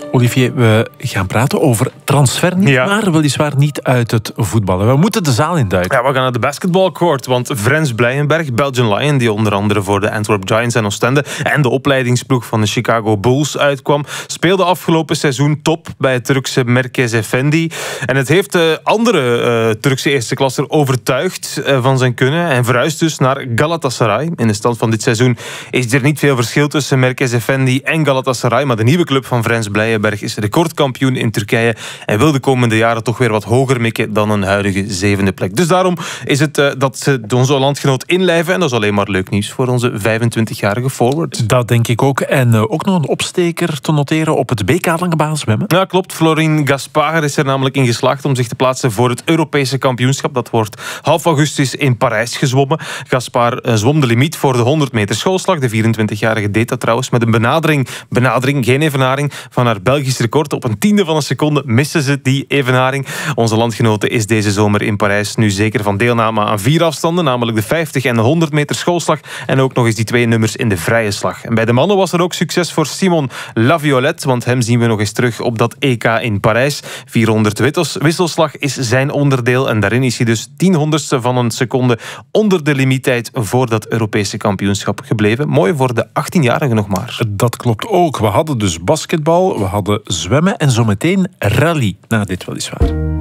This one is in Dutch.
Olivier, we gaan praten over transfer, maar weliswaar niet uit het voetballen. We moeten de zaal induiken. Ja, we gaan naar de basketbalcourt, want Frans Blijenberg, Belgian Lion, die onder andere voor de Antwerp Giants en Oostende en de opleidingsploeg van de Chicago Bulls uitkwam, speelde afgelopen seizoen top bij het Turkse Merkez Efendi. En het heeft de andere Turkse eerste klasser overtuigd van zijn kunnen en verhuist dus naar Galatasaray. In de stand van dit seizoen is er niet veel verschil tussen Merkez Efendi en Galatasaray, maar de nieuwe club van Frans Blijenberg is recordkampioen in Turkije en wil de komende jaren toch weer wat hoger mikken dan een huidige 7e plek. Dus daarom is het dat ze onze landgenoot inlijven en dat is alleen maar leuk nieuws voor onze 25-jarige forward. Dat denk ik ook. En ook nog een opsteker te noteren op het BK lange baan zwemmen. Ja, klopt. Florin Gaspar is er namelijk in geslaagd om zich te plaatsen voor het Europese kampioenschap. Dat wordt half augustus in Parijs gezwommen. Gaspar zwom de limiet voor de 100 meter schoolslag. De 24-jarige deed dat trouwens met een benadering, geen evenaring, van haar Belgisch record. Op een tiende van een seconde miste ze die evenaring. Onze landgenote is deze zomer in Parijs nu zeker van deelname aan 4 afstanden, namelijk de 50 en de 100 meter schoolslag en ook nog eens die 2 nummers in de vrije slag. En bij de mannen was er ook succes voor Simon Laviolette, want hem zien we nog eens terug op dat EK in Parijs. 400 wisselslag is zijn onderdeel en daarin is hij dus 10/100ste van een seconde onder de limiettijd voor dat Europese kampioenschap gebleven. Mooi voor de 18-jarige nog maar. Dat klopt ook. We hadden dus basketbal, we hadden zwemmen en zometeen rally na dit weliswaar.